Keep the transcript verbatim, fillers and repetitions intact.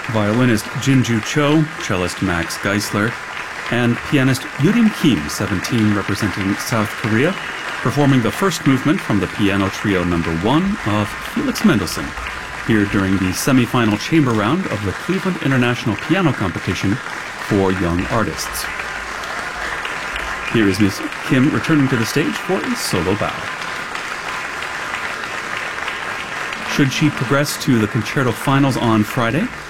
violinist Jinju Cho, cellist Max Geisler, and pianist Yurim Kim, seventeen, representing South Korea, performing the first movement from the Piano Trio Number One of Felix Mendelssohn, here during the semi-final chamber round of the Cleveland International Piano Competition for Young Artists. Here is Miz Kim returning to the stage for a solo bow. Should she progress to the concerto finals on Friday,